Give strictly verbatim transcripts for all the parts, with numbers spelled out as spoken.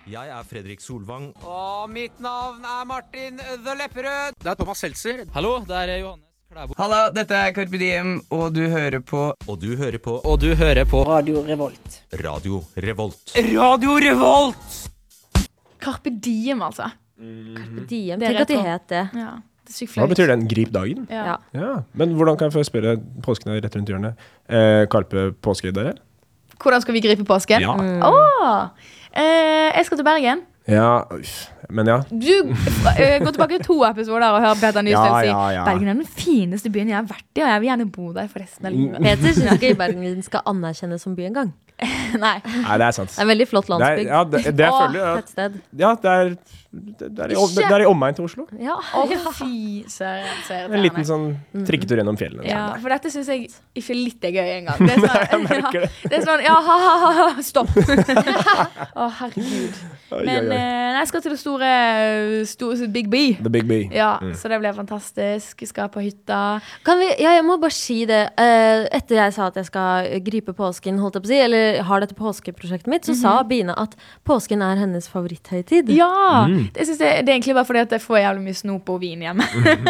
Jeg er Fredrik Solvang. Og mitt navn er Martin The Lepperød. Det er Thomas Seltzer. Hallo, det er Johannes Klæbo. Hallo, dette er Carpe Diem, og du hører på Og du hører på Og du hører på Radio Revolt. Radio Revolt. Radio Revolt! Carpe Diem, altså. Carpe Diem, Det er tenk at de rett het det. Ja, det er sykt Hva fløyt. betyr den? Grip dagen? Ja. Ja. Ja. Men hvordan kan jeg få spørre? Påsken er rett rundt hjørnet. Eh, Karpe påske, dere? Hvordan skal vi gripe påsken? Ja. Åh! Eh, jeg skal til Bergen. Ja, uff. Men ja. Du eh, går tilbake to episoder og hører Peter Nystøl Ja, si ja, ja. Bergen er den fineste byen jeg har vært i, og jeg vil gjerne bo der for resten av livet. Peter synes ikke Bergen skal anerkjennes som by engang. Nei. Nei, det er sant. Det er en veldig flott Det er, landsbygd. ja, det, det jeg Åh, føler ja, Et sted. ja, det er det det er, i, det er i omegn til Oslo. Ja. Å, fy søren, så En liten irriterende. sånn trikketur gjennom fjellene. Ja, Sånn. for dette synes jeg ikke litt er gøy engang. Det er sånn, jeg merker ja, det. det er sånn, ja, ha, ha, ha, ha, stopp. Å, herregud. Oi, Men oi, oi. eh, jeg skal til det store, store Big B. The Big B. Ja, Mm. så det blir fantastisk. Jeg skal på hytta. Kan vi, ja, jeg må bare si det. Eh, etter jeg sa at jeg skal gripe påsken, holdt jeg på å si, eller har dette påskeprosjektet mitt, så sa Bine at påsken er hennes favoritthøytid. Ja! Mm. Det, synes jeg, det er egentlig bare fordi at jeg får jævlig mye snop og vin hjemme.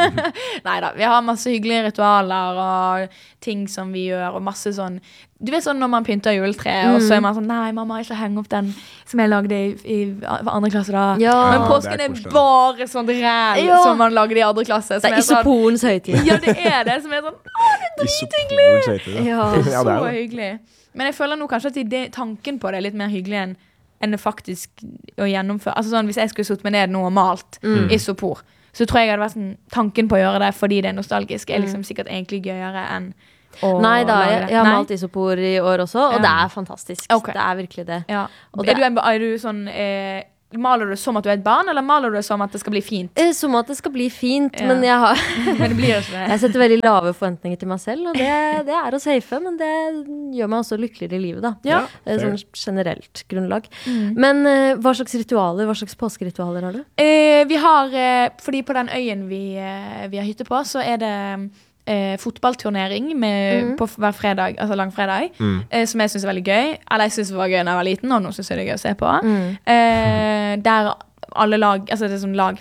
Neida, vi har masse hyggelige ritualer og ting som vi gjør, og masse sånn. Du vet sånn når man pynter juletre, og så er man sånn, nei, mamma, ikke henge opp den som jeg lagde i, i andre klasse da. Ja. Men Ja, påsken det er er, koselig. bare sånn ræl Ja. som man lagde i andre klasse. Det Som er er sånn, isopolens høytid. ja, det er det, som er sånn, å, det er Isopor, så heter det. Ja. Ja, det så er det. hyggelig. Men jeg føler nå kanskje at det, tanken på det er litt mer hyggelig enn enn det faktisk å gjennomføre. Altså sånn, hvis jeg skulle sutt meg ned nå og malt Mm. isopor, så tror jeg det hadde vært sånn, tanken på å gjøre det fordi det er nostalgisk, er Mm. liksom sikkert egentlig gøyere enn å Nei da, lage jeg, det. jeg har Nei? malt isopor i år også, og Ja. det er fantastisk. Ok. Det er virkelig det. Ja. Og er, det- du, en- er du sånn eh, maler du det som at du er et barn, eller maler du det som at det skal bli fint? Eh, Som at det skal bli fint, Ja. men jeg har Men det blir jo ikke det. Jeg setter veldig lave forventninger til meg selv, og det, det er å safe, men det gjør meg også lykkeligere i livet, da. Ja. Eh, Sånn generelt grunnlag. Men eh, hva slags ritualer, hva slags påskeritualer har du? Eh, vi har, eh, fordi på den øyen vi, eh, vi har hytte på, så er det eh, fotballturnering med, Mhm. på hver fredag, altså langfredag, Mm. eh, som jeg synes er veldig gøy. Eller jeg synes det var gøy da jeg var liten, og nå synes jeg det er gøy å se på. Mm. Eh, der alle lag, altså det er sånn lag,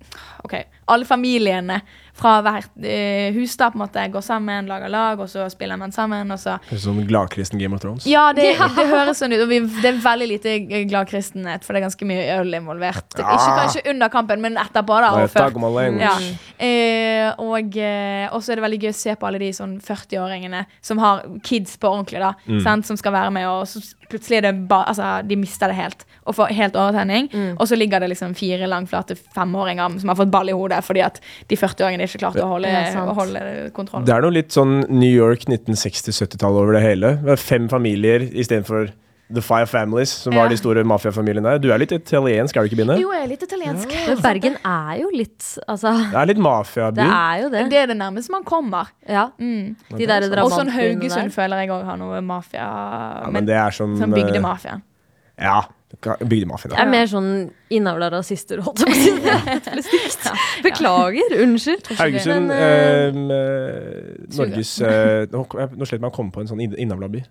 ok, alle familiene fra hvert eh, hus da på en måte går sammen, lager lag, og så spiller man sammen, og så Høres ut som gladkristen Game of Thrones. ja, det, det høres sånn ut, og vi, det er veldig lite glad kristenhet, for det er ganske mye øl involvert. Ikke Ah. kanskje under kampen, men etterpå da, og Nei, før. dagmaleng. Ja. Eh, og eh, og så er det veldig gøy å se på alle de sånn førti-åringene som har kids på ordentlig, da, Mm. sant, som skal være med, og så plutselig er det bare, altså, de mister det helt, og får helt overtenning, Mm. og så ligger det liksom fire langflate femåringer som har fått ball i hodet, fordi at de førti-åringene ikke klarte å holde, Ja, sant. å holde kontroll. Det er noe litt sånn New York nitten seksti-syttitallet over det hele. Det er fem familier istedenfor The Five Families, som Ja. var de store mafiafamiliene der. Du er litt italiensk, er du ikke, Bine? Jo, jeg er litt italiensk. Men Bergen er jo litt Altså, Det er litt mafiaby. det er jo det. Det er det nærmeste man kommer. Ja. Mm. De der Og sånn drabantbyene Haugesund der. føler jeg også har noe mafia. Ja, men men det er som sånn eh, bygdemafia. Ja, bygdemafia. Jeg er mer sånn innavla rasister, holdt jeg på å si. Det ble stygt. Beklager, unnskyld. Haugesund, Men, eh, eh, Norges eh, Nå nå slet jeg med å komme på en sånn inn- innavlaby.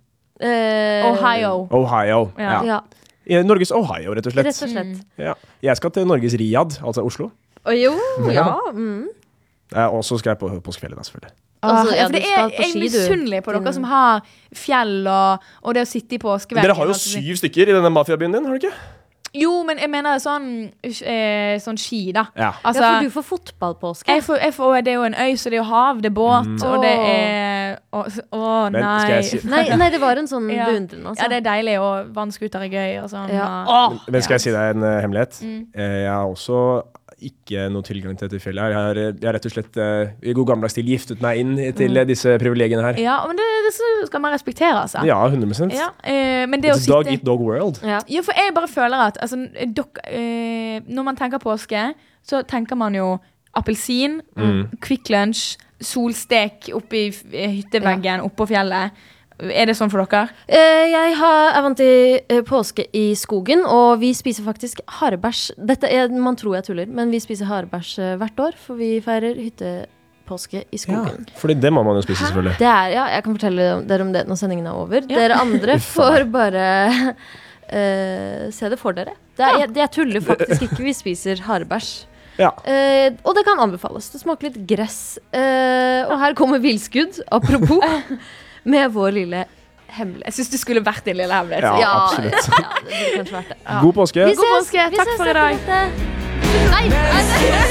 Eh, Ohio. Ohio. Ja. Ja. Ja, I Norges Ohio, rett og slett. rett og slett. Ja. Jeg skal til Norges Riyadh, altså Oslo. Og jo, ja. Mm. Eh, Og så skal jeg på påskefjellet, da, selvfølgelig. Altså, Ah, ja, for du det skal er, på jeg er ski, du. misunnelig på dere Din- som har fjell og, og det å sitte i påskeveggen. Dere har jo altså. syv stykker i denne mafiabyen din, har du ikke? Jo, men jeg mener sånn, eh, sånn ski, da. Ja. Altså, Ja, for du får fotballpåske. jeg får, jeg får, det er jo en øy, så det er jo hav, det er båt, Mm. og det er Å, å, Men nei. skal jeg si- Nei, nei, det var en sånn Ja. beundrende, altså. Ja, det er deilig, og vannskuter er gøy og sånn. Ja. og- Men skal jeg si deg en eh, hemmelighet? Mm. Eh, jeg har også ikke noe tilgang til dette fjellet her. Jeg har, jeg har rett og slett eh, i god gammeldags stil giftet meg inn til eh, disse privilegiene her. Ja, men det, det skal man respektere, altså. Ja, hundre prosent. Ja, eh, men det å It's dog sitte eat dog world. Ja. Ja, for jeg bare føler at altså, dok, eh, når man tenker påske, så tenker man jo appelsin, Mm. Quick Lunch, solstek oppi f- hytteveggen, oppå fjellet. Er det sånn for dere? Eh, Jeg har, er vant til eh, påske i skogen, og vi spiser faktisk harebæsj. Dette er, man tror jeg tuller, men vi spiser harebæsj eh, hvert år, for vi feirer hyttepåske i Ja, skogen. fordi det må man jo spise, selvfølgelig. Det er, ja, jeg kan fortelle dere om det når sendingen er over. Ja. Dere andre Uff, faen. får bare eh, se det for dere. Det er, jeg, jeg tuller faktisk ikke, vi spiser harebæsj. Ja. Eh, og det kan anbefales. Det smaker litt gress. Eh, og her kommer villskudd, apropos, med vår lille hemmelighet. Jeg synes du skulle vært din lille hemmelighet. Ja, Ja, absolutt. ja, det burde kanskje vært det. God påske. Vi God ses, påske. vi Takk ses for i dag. etter dette. Nei, nei, nei.